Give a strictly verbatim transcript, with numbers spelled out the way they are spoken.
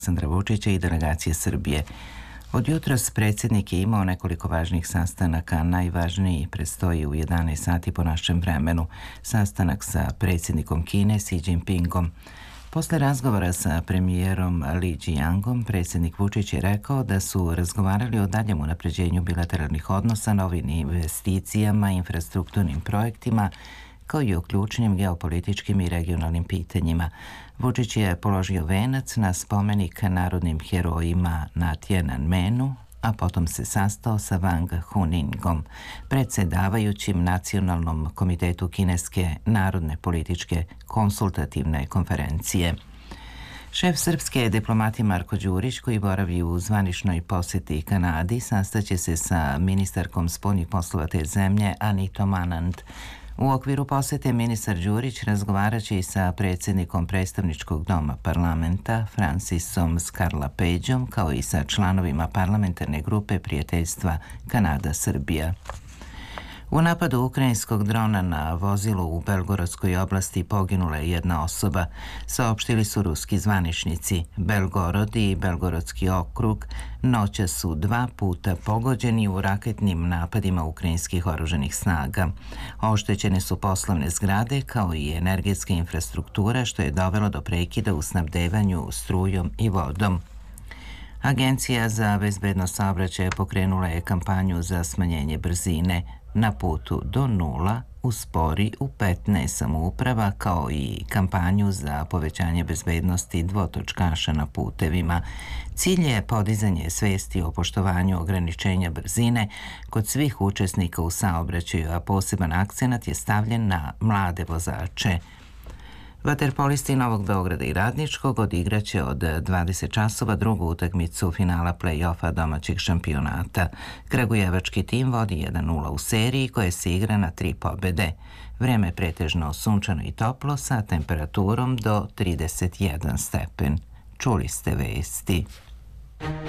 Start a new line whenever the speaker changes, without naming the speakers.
Aleksandra Vučića i delegacije Srbije. Od jutros predsjednik je imao nekoliko važnih sastanaka, najvažniji predstoji u jedanaest sati po našem vremenu, sastanak sa predsjednikom Kine Xi Jinpingom. Posle razgovora sa premijerom Li Qiangom, predsjednik Vučić je rekao da su razgovarali o daljem unapređenju bilateralnih odnosa, novim investicijama, infrastrukturnim projektima, kao i o ključnim geopolitičkim i regionalnim pitanjima. Vučić je položio venac na spomenik narodnim herojima na Tiananmenu, a potom se sastao sa Wang Huningom, predsjedavajućim Nacionalnom komitetu Kineske narodne političke konsultativne konferencije. Šef srpske diplomatije Marko Đurić, koji boravi u zvaničnoj posjeti Kanadi, sastaće se sa ministarkom spoljnih poslova te zemlje Anitom Anand. U okviru posjete ministar Đurić razgovaraće i sa predsjednikom predstavničkog doma parlamenta Francisom Skarlapeđom, kao i sa članovima parlamentarne grupe prijateljstva Kanada-Srbija. U napadu ukrajinskog drona na vozilo u Belgorodskoj oblasti poginula je jedna osoba, saopštili su ruski zvaničnici. Belgorod i Belgorodski okrug noća su dva puta pogođeni u raketnim napadima ukrajinskih oružanih snaga. Oštećene su poslovne zgrade kao i energetska infrastruktura, što je dovelo do prekida u snabdevanju strujom i vodom. Agencija za bezbednost saobraćaja pokrenula je kampanju za smanjenje brzine na putu do nula uspori u petnaest samouprava, kao i kampanju za povećanje bezbednosti dvotočkaša na putevima. Cilj je podizanje svesti o poštovanju ograničenja brzine kod svih učesnika u saobraćaju, a poseban akcenat je stavljen na mlade vozače. Vaterpolisti Novog Beograda i Radničkog odigraće od dvadeset časova drugu utakmicu finala play-offa domaćeg šampionata. Kragujevački tim vodi jedan nula u seriji koja se igra na tri pobede. Vreme je pretežno sunčano i toplo sa temperaturom do trideset jedan stepen. Čuli ste vesti.